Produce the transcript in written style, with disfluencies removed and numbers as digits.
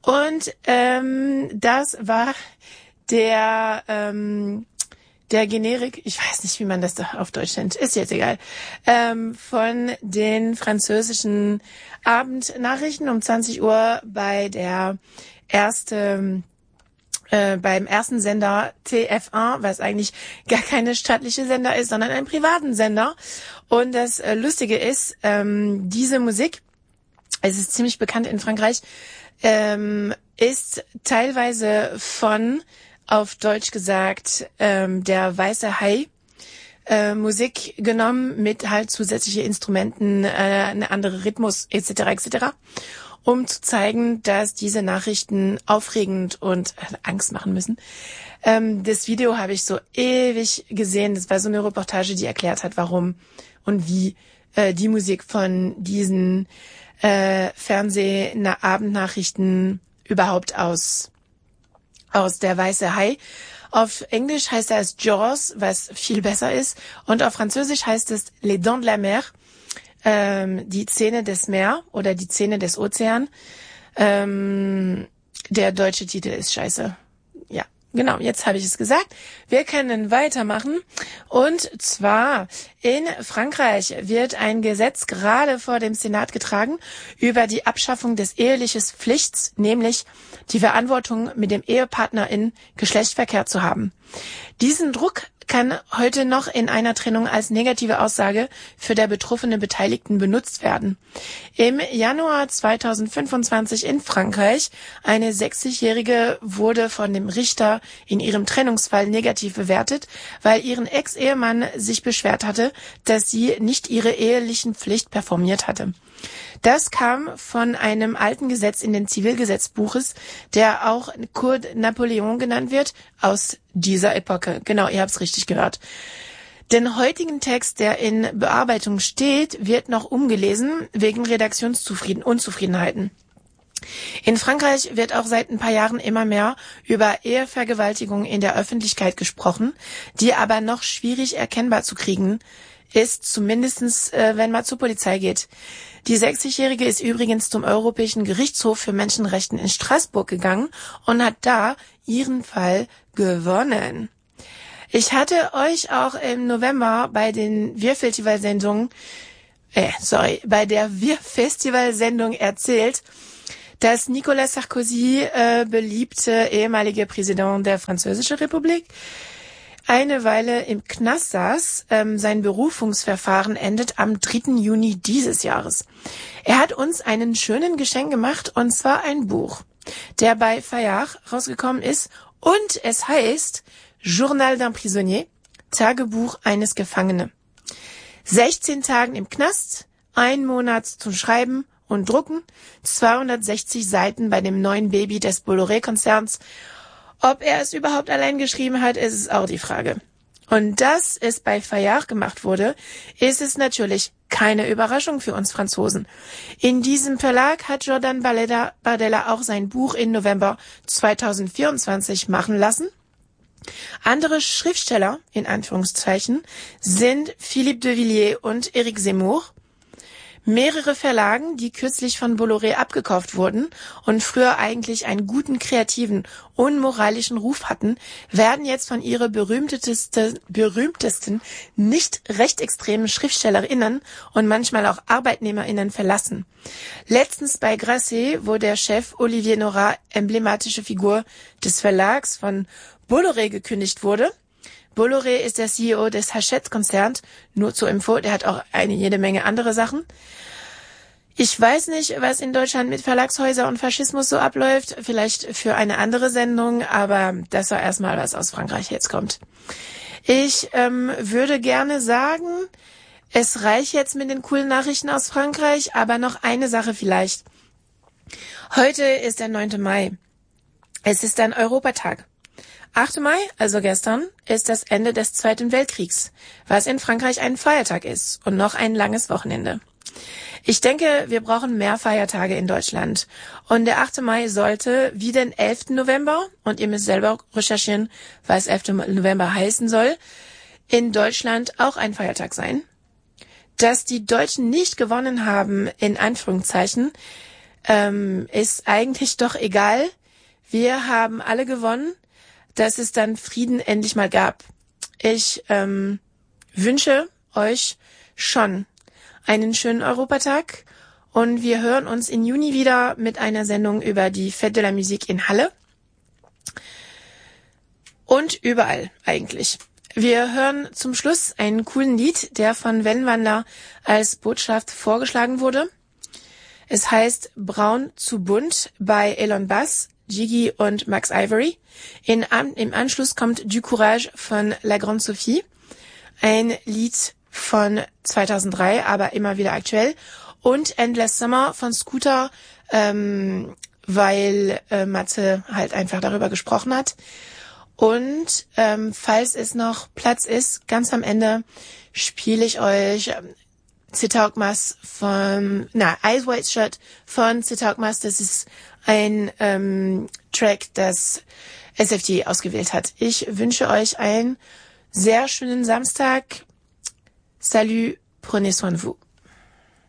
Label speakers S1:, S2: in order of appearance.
S1: Und das war der Generik, ich weiß nicht, wie man das da auf Deutsch nennt, ist jetzt egal, von den französischen Abendnachrichten um 20 Uhr beim ersten Sender TF1, was eigentlich gar keine staatliche Sender ist, sondern einen privaten Sender. Und das Lustige ist, diese Musik, es ist ziemlich bekannt in Frankreich, ist teilweise von, auf Deutsch gesagt, der Weiße Hai Musik genommen mit halt zusätzliche Instrumenten, eine andere Rhythmus etc., um zu zeigen, dass diese Nachrichten aufregend und Angst machen müssen. Das Video habe ich so ewig gesehen. Das war so eine Reportage, die erklärt hat, warum und wie die Musik von diesen Abendnachrichten überhaupt aus der Weiße Hai. Auf Englisch heißt es Jaws, was viel besser ist. Und auf Französisch heißt es Les Dents de la Mer, die Zähne des Meer oder die Zähne des Ozean. Der deutsche Titel ist scheiße. Ja, genau, jetzt habe ich es gesagt. Wir können weitermachen. Und zwar in Frankreich wird ein Gesetz gerade vor dem Senat getragen über die Abschaffung des ehelichen Pflichts, nämlich die Verantwortung, mit dem Ehepartner in Geschlechtsverkehr zu haben. Diesen Druck kann heute noch in einer Trennung als negative Aussage für der betroffene Beteiligten benutzt werden. Im Januar 2025 in Frankreich, eine 60-Jährige wurde von dem Richter in ihrem Trennungsfall negativ bewertet, weil ihren Ex-Ehemann sich beschwert hatte, dass sie nicht ihre ehelichen Pflicht performiert hatte. Das kam von einem alten Gesetz in den Zivilgesetzbuches, der auch Code Napoleon genannt wird, aus dieser Epoche. Genau, ihr habt's richtig gehört. Den heutigen Text, der in Bearbeitung steht, wird noch umgelesen wegen Redaktionsunzufriedenheiten. In Frankreich wird auch seit ein paar Jahren immer mehr über Ehevergewaltigung in der Öffentlichkeit gesprochen, die aber noch schwierig erkennbar zu kriegen ist, zumindestens wenn man zur Polizei geht. Die 60-Jährige ist übrigens zum Europäischen Gerichtshof für Menschenrechte in Straßburg gegangen und hat da ihren Fall gewonnen. Ich hatte euch auch im November bei der Wir-Festival-Sendung erzählt, dass Nicolas Sarkozy, beliebte ehemalige Präsident der Französischen Republik, eine Weile im Knast saß. Sein Berufungsverfahren endet am 3. Juni dieses Jahres. Er hat uns einen schönen Geschenk gemacht, und zwar ein Buch, der bei Fayard rausgekommen ist, und es heißt Journal d'un Prisonnier, Tagebuch eines Gefangenen. 16 Tagen im Knast, 1 Monat zum Schreiben und Drucken, 260 Seiten bei dem neuen Baby des Bolloré-Konzerns. Ob er es überhaupt allein geschrieben hat, ist es auch die Frage. Und dass es bei Fayard gemacht wurde, ist es natürlich keine Überraschung für uns Franzosen. In diesem Verlag hat Jordan Bardella auch sein Buch im November 2024 machen lassen. Andere Schriftsteller, in Anführungszeichen, sind Philippe de Villiers und Éric Zemmour. Mehrere Verlagen, die kürzlich von Bolloré abgekauft wurden und früher eigentlich einen guten, kreativen und moralischen Ruf hatten, werden jetzt von ihrer berühmtesten nicht rechtsextremen Schriftstellerinnen und manchmal auch ArbeitnehmerInnen verlassen. Letztens bei Grasset, wo der Chef Olivier Nora, emblematische Figur des Verlags von Bolloré, gekündigt wurde. Bolloré ist der CEO des Hachette-Konzerns, nur zur Info, der hat auch jede Menge andere Sachen. Ich weiß nicht, was in Deutschland mit Verlagshäusern und Faschismus so abläuft, vielleicht für eine andere Sendung, aber das war erstmal, was aus Frankreich jetzt kommt. Ich würde gerne sagen, es reicht jetzt mit den coolen Nachrichten aus Frankreich, aber noch eine Sache vielleicht. Heute ist der 9. Mai. Es ist ein Europatag. 8. Mai, also gestern, ist das Ende des Zweiten Weltkriegs, was in Frankreich ein Feiertag ist und noch ein langes Wochenende. Ich denke, wir brauchen mehr Feiertage in Deutschland. Und der 8. Mai sollte, wie den 11. November, und ihr müsst selber recherchieren, was 11. November heißen soll, in Deutschland auch ein Feiertag sein. Dass die Deutschen nicht gewonnen haben, in Anführungszeichen, ist eigentlich doch egal. Wir haben alle gewonnen, dass es dann Frieden endlich mal gab. Ich wünsche euch schon einen schönen Europatag und wir hören uns im Juni wieder mit einer Sendung über die Fête de la Musique in Halle und überall eigentlich. Wir hören zum Schluss einen coolen Lied, der von Wellenwandler als Botschaft vorgeschlagen wurde. Es heißt Braun zu bunt bei Elon Bass, Gigi und Max Ivory. Im Anschluss kommt Du Courage von La Grande Sophie. Ein Lied von 2003, aber immer wieder aktuell. Und Endless Summer von Scooter, weil Matze halt einfach darüber gesprochen hat. Und falls es noch Platz ist, ganz am Ende spiele ich euch Sitaukmas Eyes Wide Shut von Sitaukmas. Das ist ein Track, das SFT ausgewählt hat. Ich wünsche euch einen sehr schönen Samstag. Salut, prenez soin de vous.